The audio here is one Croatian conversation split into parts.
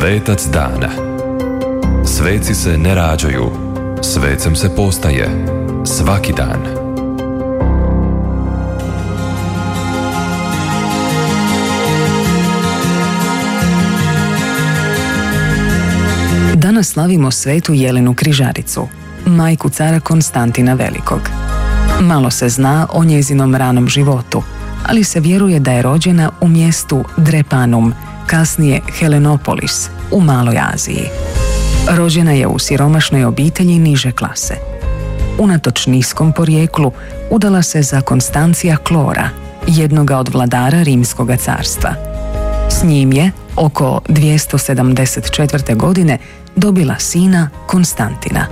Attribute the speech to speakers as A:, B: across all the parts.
A: Svetac dana. Sveci se ne rađaju, svecem se postaje svaki dan.
B: Danas slavimo svetu Jelenu Križaricu, majku cara Konstantina Velikog. Malo se zna o njezinom ranom životu, ali se vjeruje da je rođena u mjestu Drepanum, kasnije Helenopolis, u Maloj Aziji. Rođena je u siromašnoj obitelji niže klase. Unatoč niskom porijeklu, udala se za Konstancija Klora, jednoga od vladara Rimskoga carstva. S njim je, oko 274. godine, dobila sina Konstantina.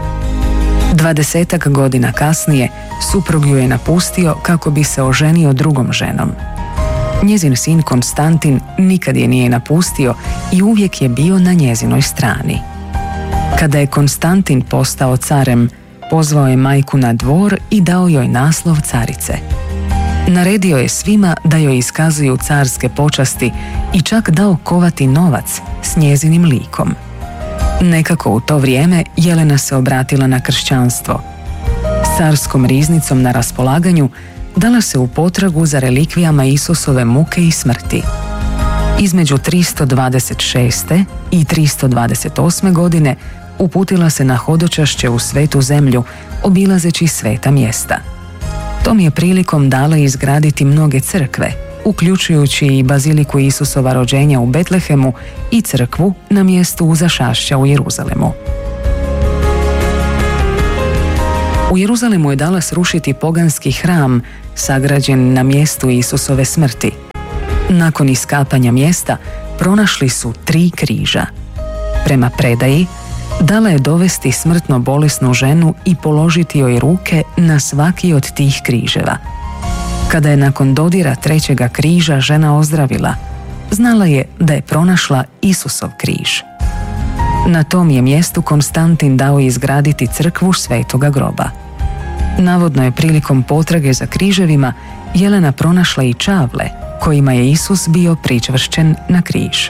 B: 20 godina kasnije suprug ju je napustio kako bi se oženio drugom ženom. Njezin sin Konstantin nikad je nije napustio i uvijek je bio na njezinoj strani. Kada je Konstantin postao carem, pozvao je majku na dvor i dao joj naslov carice. Naredio je svima da joj iskazuju carske počasti i čak dao kovati novac s njezinim likom. Nekako u to vrijeme Jelena se obratila na kršćanstvo. S carskom riznicom na raspolaganju dala se u potragu za relikvijama Isusove muke i smrti. Između 326. i 328. godine uputila se na hodočašće u Svetu zemlju, obilazeći sveta mjesta. Tom je prilikom dala izgraditi mnoge crkve, uključujući i baziliku Isusova rođenja u Betlehemu i crkvu na mjestu Uzašašća u Jeruzalemu. U Jeruzalemu je dala srušiti poganski hram sagrađen na mjestu Isusove smrti. Nakon iskapanja mjesta pronašli su 3 križa. Prema predaji, dala je dovesti smrtno bolesnu ženu i položiti joj ruke na svaki od tih križeva. Kada je nakon dodira 3. križa žena ozdravila, znala je da je pronašla Isusov križ. Na tom je mjestu Konstantin dao izgraditi crkvu Svetoga groba. Navodno je prilikom potrage za križevima Jelena pronašla i čavle kojima je Isus bio pričvršćen na križ.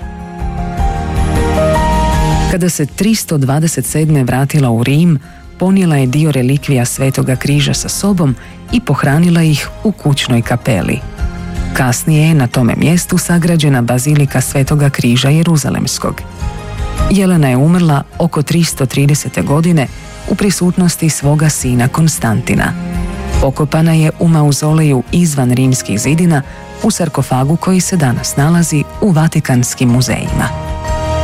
B: Kada se 327. vratila u Rim, ponijela je dio relikvija Svetoga križa sa sobom i pohranila ih u kućnoj kapeli. Kasnije je na tome mjestu sagrađena bazilika Svetoga križa Jeruzalemskog. Jelena je umrla oko 330. godine u prisutnosti svoga sina Konstantina. Pokopana je u mauzoleju izvan rimskih zidina u sarkofagu koji se danas nalazi u Vatikanskim muzejima.